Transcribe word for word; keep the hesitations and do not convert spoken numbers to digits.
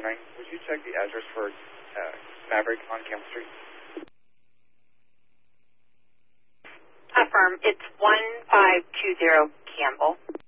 nine. Would you check the address for uh, Maverick on Campbell Street? Affirm. It's one five two zero Campbell.